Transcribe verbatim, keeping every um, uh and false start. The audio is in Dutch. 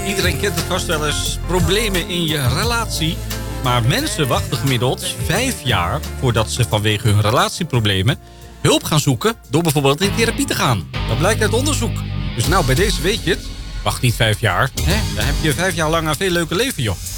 Iedereen kent het vast wel eens. Problemen in je relatie. Maar mensen wachten gemiddeld vijf jaar voordat ze vanwege hun relatieproblemen hulp gaan zoeken door bijvoorbeeld in therapie te gaan. Dat blijkt uit onderzoek. Dus nou, bij deze weet je het. Wacht niet vijf jaar. Hè? Dan heb je vijf jaar lang een veel leuker leven, joh.